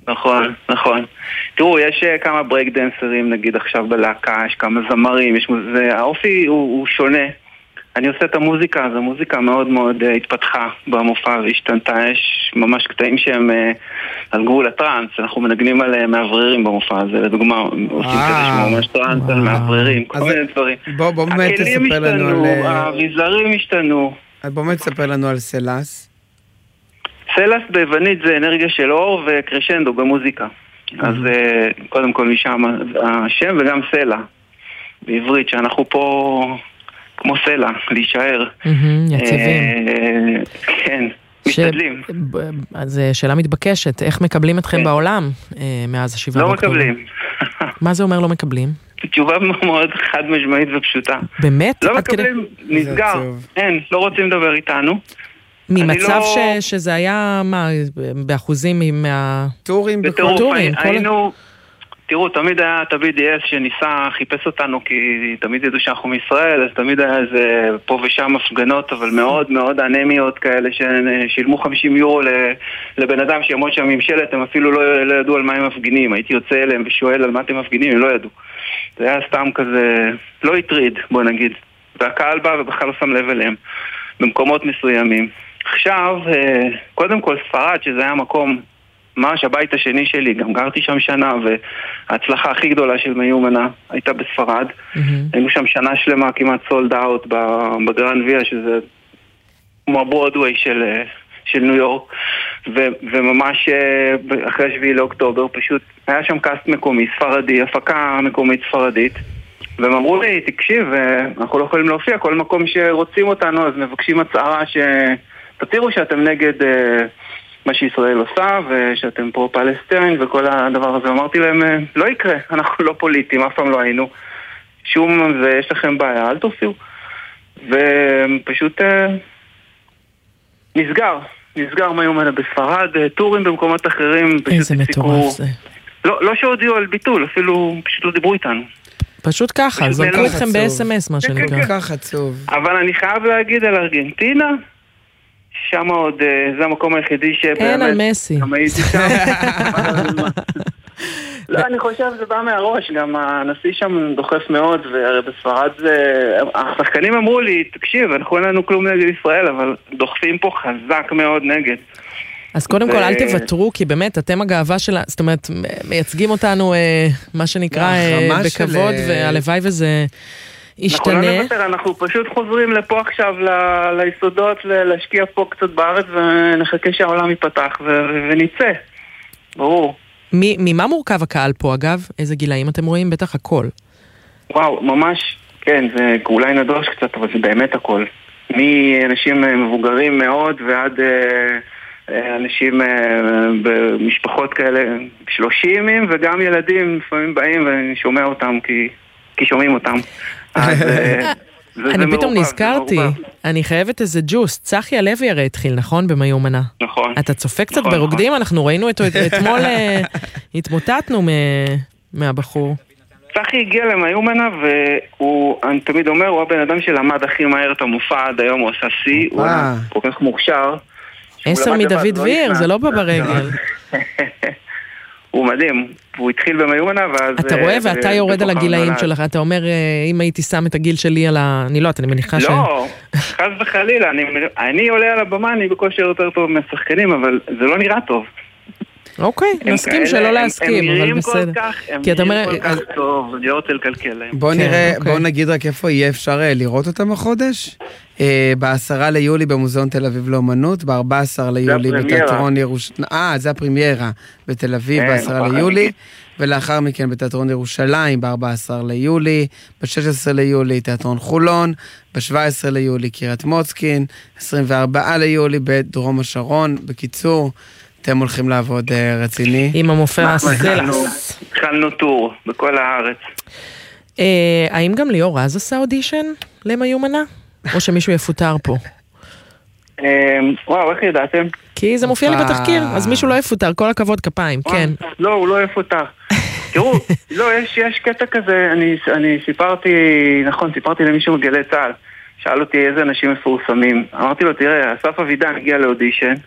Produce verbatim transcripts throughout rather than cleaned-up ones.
נכון, נכון. תראו, יש כמה ברייק דנסרים, נגיד עכשיו בלהקה, יש כמה זמרים, יש מוז... האופי הוא, הוא שונה. אני עושה את המוזיקה, אז המוזיקה מאוד מאוד uh, התפתחה במופע והשתנתה. יש ממש קטעים שהם uh, על גבול הטרנס, אנחנו מנגנים על uh, מאווררים במופע הזה, לדוגמה, עושים כזה שממש טרנס על מאווררים, כל מיני דברים. בוא, בוא באמת תספר לנו על... הכלים השתנו, האביזרים השתנו. בוא באמת תספר לנו על סלאס. סלאס ביוונית זה אנרגיה של אור וקרשנדו במוזיקה. אז uh, קודם כל משם השם וגם סלע בעברית, שאנחנו פה... כמו סלע, להישאר. יציבים. כן, משתדלים. אז שאלה מתבקשת, איך מקבלים אתכם בעולם מאז השבעה באוקטובר? לא מקבלים. מה זה אומר לא מקבלים? תשובה מאוד חד משמעית ופשוטה. באמת? לא מקבלים, נסגר. אין, לא רוצים לדבר איתנו. ממצב שזה היה, מה, באחוזים מה... טורים, בטורים. היינו... תראו, תמיד היה תמיד אס שניסה, חיפש אותנו, כי תמיד ידעו שאנחנו מישראל, אז תמיד היה איזה פה ושם הפגנות, אבל מאוד מאוד אנמיות כאלה, ששילמו חמישים יורו לבן אדם שיעמוד שם עם שלט, הם אפילו לא, לא ידעו על מה הם מפגינים. הייתי יוצא אליהם ושואל על מה אתם מפגינים, הם לא ידעו. זה היה סתם כזה, לא הטריד, בוא נגיד. והקהל בא ובכלל לא שם לב אליהם, במקומות מסוימים. עכשיו, קודם כל ספרד, שזה היה מקום... ממש הבית השני שלי, גם גרתי שם שנה, וההצלחה הכי גדולה של מיומנה הייתה בספרד. Mm-hmm. היינו שם שנה שלמה כמעט סולד אאוט בגרנד ויה, שזה כמו הברודווי של, של ניו יורק, ו, וממש אחרי שביעי לאוקטובר פשוט היה שם קאסט מקומי, ספרדי, הפקה מקומית ספרדית, והם אמרו לי, תקשיב, אנחנו לא יכולים להופיע, כל מקום שרוצים אותנו, אז מבקשים הצעה שתתירו שאתם נגד... מה שישראל עושה, ושאתם פרו-פלסטיין וכל הדבר הזה. אמרתי להם, לא יקרה, אנחנו לא פוליטיים, אף פעם לא היינו. שום זה, יש לכם בעיה, אל תופיעו. ופשוט נסגר, נסגר מיומנה בספרד, טורים במקומות אחרים. איזה מטורף זה. לא, לא שהודיעו על ביטול, אפילו פשוט לא דיברו איתנו. פשוט ככה, זרקו אתכם ב-אס אם אס, מה שנקרא. ככה עצוב. אבל אני חייב להגיד על ארגנטינה, שם עוד, זה המקום היחידי שבאמת... אין על מסי. גם הייתי שם. לא, אני חושב שזה בא מהראש, גם הנשיא שם דוחף מאוד, והרי בספרד זה... השחקנים אמרו לי, תקשיב, אנחנו אין לנו כלום נגד ישראל, אבל דוחפים פה חזק מאוד נגד. אז קודם כל אל תוותרו, כי באמת אתם הגאווה שלה, זאת אומרת, מייצגים אותנו, מה שנקרא, בכבוד, והלוואי וזה... אנחנו לא נוותר, אנחנו פשוט חוזרים לפה עכשיו ל- ליסודות, להשקיע פה קצת בארץ ונחכה שהעולם ייפתח ו- ונצא, ברור. ממה מורכב הקהל פה אגב? איזה גילאים אתם רואים? בטח הכל. וואו, ממש, כן, זה אולי נדוש קצת, אבל זה באמת הכל. מאנשים מבוגרים מאוד ועד אנשים במשפחות כאלה שלושימים, וגם ילדים לפעמים באים ואני שומע אותם כי, כי שומעים אותם. אני פתאום נזכרתי, אני חייבת איזה ג'וס, צחי הלוי הרי התחיל, נכון? במיומנה. נכון. אתה צופה קצת ברוקדים? אנחנו ראינו אותו אתמול, התמוטטנו מהבחור. צחי הגיע למיומנה, והוא, אני תמיד אומר, הוא הבן אדם שלמד הכי מהר את המופע עד היום, הוא עשה סי, הוא כל כך מוכשר. עשר מדוד ויר, זה לא בא ברגל. הוא מדהים, הוא התחיל במיומנה ואז... אתה רואה ואתה יורד על הגילאים שלך, אתה אומר, אם הייתי שם את הגיל שלי על ה... אני לא, אני מניחה ש... לא, חס וחלילה, אני עולה על הבמה, אני בכושר יותר טוב מהשחקנים, אבל זה לא נראה טוב. אוקיי, נסכים שלא להסכים, אבל בסדר. הם נראים כל כך, הם נראים כל כך טוב, אני לא רוצה לקלקל להם. בוא נראה, בוא נגיד רק איפה יהיה אפשר לראות אותם החודש. בעשרה ליולי במוזיאון תל אביב לאומנות, ב-ארבעה עשר ליולי בתיאטרון ירושלים, אה, זה הפרימיירה בתל אביב ב-עשרה ליולי, ולאחר מכן בתיאטרון ירושלים ב-ארבעה עשר ליולי, ב-שישה עשר ליולי תיאטרון חולון, ב-שבעה עשר ליולי קריית מוצקין, עשרים וארבעה ליולי בדרום השרון. בקיצור, אתם הולכים לעבוד רציני. עם המופע סלאס. התחלנו טור בכל הארץ. האם גם ליאור רז עשה אודישן למיומנה? או שמישהו יפוטר פה? וואו, איך ידעתם? כי זה מופיע לי בתחקיר, אז מישהו לא יפוטר, כל הכבוד כפיים, כן. לא, הוא לא יפוטר. תראו, לא, יש קטע כזה, אני סיפרתי, נכון, סיפרתי למישהו מגלי צה"ל, שאל אותי איזה אנשים מפורסמים. אמרתי לו, תראה, אסף אבידן הגיע לאודישן,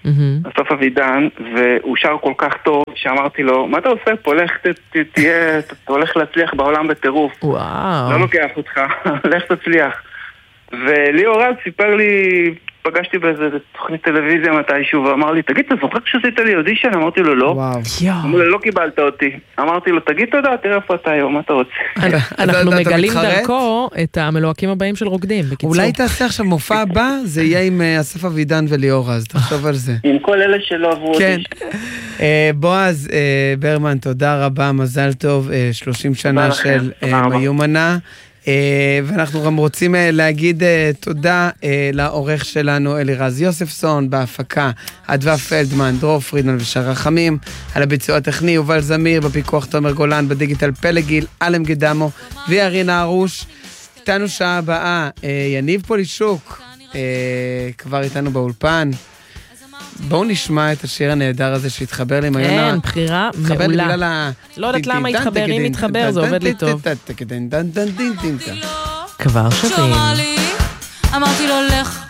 אסף אבידן, והוא שר כל כך טוב, שאמרתי לו, מה אתה עושה פה? לך תהיה, אתה הולך להצליח בעולם בטירוף. וואו. לא לוקח אותך, לך תצליח. וליאור רז סיפר לי, פגשתי באיזה תוכנית טלוויזיה מתישהו, ואמר לי, תגיד, אתה זוכר כשעשית לי אודישן? אמרתי לו, לא. אמרו לי, לא קיבלת אותי. אמרתי לו, תגיד תודה, תראה איפה אתה היום, מה אתה רוצה? אנחנו מגלים דרכו את המלוהקים הבאים של רוקדים, בקיצור. אולי תעשה עכשיו מופע הבא, זה יהיה עם אסף אבידן וליאור רז, תחשוב על זה. עם כל אלה שלא עברו אודישן. בועז ברמן, תודה רבה, מזל טוב, שלושים שנה של מיומנה. ואנחנו גם רוצים להגיד תודה לעורך שלנו אלירז יוספסון, בהפקה אדווה פלדמן, דרור פרידמן ושר רחמים, על הביצוע הטכני יובל זמיר, בפיקוח תומר גולן, בדיגיטל פלגיל, אלם גדמו וירינה ארוש. איתנו שעה הבאה יניב פולישוק, כבר איתנו באולפן. בואו נשמע את השיר הנהדר הזה שהתחבר לי מיונה. כן, בחירה מעולה. לא יודעת למה התחבר, אם התחבר, זה עובד לי טוב. כבר שווים. אמרתי לו לך